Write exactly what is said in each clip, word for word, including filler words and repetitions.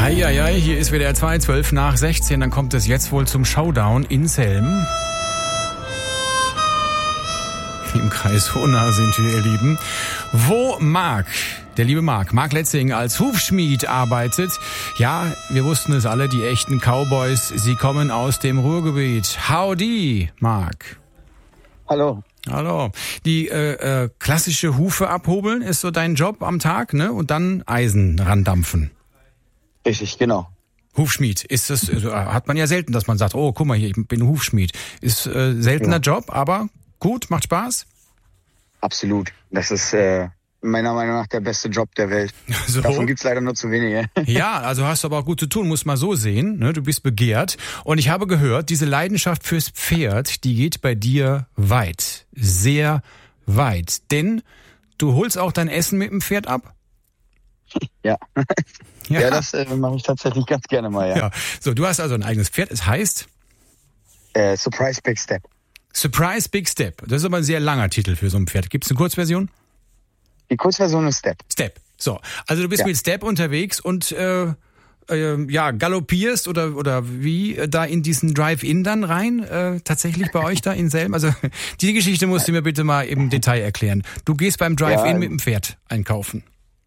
Heieiei, hier ist W D R zwei, zwölf nach sechzehn. Dann kommt es jetzt wohl zum Showdown in Selm. Im Kreis Hohna sind wir, ihr Lieben. Wo Marc, der liebe Marc, Marc Letzing als Hufschmied arbeitet. Ja, wir wussten es alle, die echten Cowboys, sie kommen aus dem Ruhrgebiet. Howdy, Marc. Hallo. Hallo. Die äh, äh, klassische Hufe abhobeln ist so dein Job am Tag, ne? Und dann Eisen randampfen. Richtig, genau. Hufschmied, ist das, äh, hat man ja selten, dass man sagt, oh, guck mal hier, ich bin Hufschmied. Ist äh, seltener ja. Job, aber gut, macht Spaß? Absolut. Das ist äh, meiner Meinung nach der beste Job der Welt. So. Davon gibt's leider nur zu wenige. Ja, also hast du aber auch gut zu tun, muss man so sehen. Ne? Du bist begehrt. Und ich habe gehört, diese Leidenschaft fürs Pferd, die geht bei dir weit. Sehr weit. Denn du holst auch dein Essen mit dem Pferd ab? Ja. Ja, ja das äh, mache ich tatsächlich ganz gerne mal, ja. ja. So, du hast also ein eigenes Pferd. Es heißt? Äh, Surprise Big Step. Surprise Big Step. Das ist aber ein sehr langer Titel für so ein Pferd. Gibt es eine Kurzversion? Die Kurzversion ist Step. Step. So, also du bist ja. mit Step unterwegs und äh, äh, ja galoppierst oder oder wie äh, da in diesen Drive-In dann rein? Äh, tatsächlich bei euch da in Selm? Also die Geschichte musst du mir bitte mal im Detail erklären. Du gehst beim Drive-In ja. mit dem Pferd einkaufen.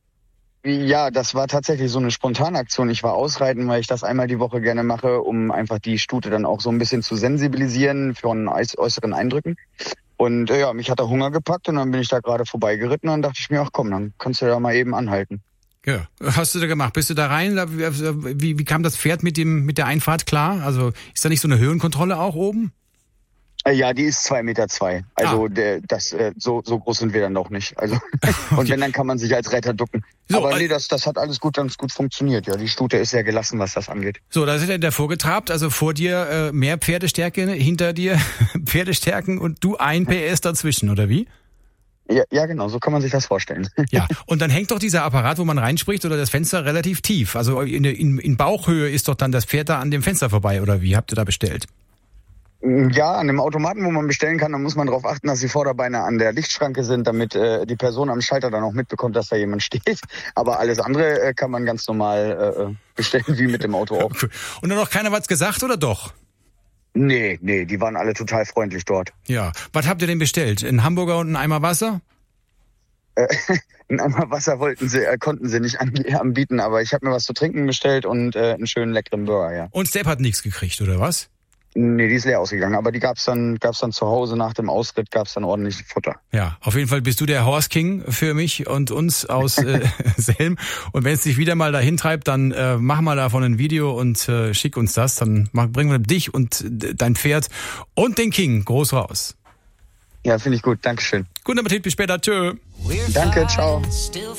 Ja, das war tatsächlich so eine Spontanaktion. Ich war ausreiten, weil ich das einmal die Woche gerne mache, um einfach die Stute dann auch so ein bisschen zu sensibilisieren von äußeren Eindrücken. Und äh, ja, mich hat der Hunger gepackt und dann bin ich da gerade vorbeigeritten und dann dachte ich mir, ach komm, dann kannst du da mal eben anhalten. Ja, was hast du da gemacht? Bist du da rein? Wie, wie kam das Pferd mit dem mit der Einfahrt klar? Also ist da nicht so eine Höhenkontrolle auch oben? Ja, die ist zwei Meter zwei. Also ah. der, das äh, so so groß sind wir dann doch nicht. Also okay. Und wenn, dann kann man sich als Retter ducken. So, aber nee, das das hat alles gut ganz gut funktioniert. Ja, die Stute ist sehr gelassen, was das angeht. So, da ist er davor getrabt. Also vor dir äh, mehr Pferdestärke, hinter dir Pferdestärken und du ein P S dazwischen, oder wie? Ja, ja, genau, so kann man sich das vorstellen. Ja, und dann hängt doch dieser Apparat, wo man reinspricht, oder das Fenster relativ tief. Also in, in, in Bauchhöhe ist doch dann das Pferd da an dem Fenster vorbei, oder wie habt ihr da bestellt? Ja, an dem Automaten, wo man bestellen kann, dann muss man darauf achten, dass die Vorderbeine an der Lichtschranke sind, damit äh, die Person am Schalter dann auch mitbekommt, dass da jemand steht. Aber alles andere äh, kann man ganz normal äh, bestellen, wie mit dem Auto auch. Okay. Und dann noch keiner was gesagt, oder doch? Nee, nee, die waren alle total freundlich dort. Ja, was habt ihr denn bestellt? Ein Hamburger und ein Eimer Wasser? Äh, ein Eimer Wasser wollten sie, äh, konnten sie nicht anbieten, aber ich habe mir was zu trinken bestellt und äh, einen schönen leckeren Burger, ja. Und Step hat nichts gekriegt, oder was? Nee, die ist leer ausgegangen, aber die gab's dann gab's dann zu Hause nach dem Ausritt, gab's dann ordentlich Futter. Ja, auf jeden Fall bist du der Horse King für mich und uns aus äh, Selm. Und wenn es dich wieder mal dahin treibt, dann äh, mach mal davon ein Video und äh, schick uns das. Dann mach, bringen wir dich und äh, dein Pferd und den King groß raus. Ja, finde ich gut. Dankeschön. Guten Appetit, bis später. Tschö. Danke, ciao.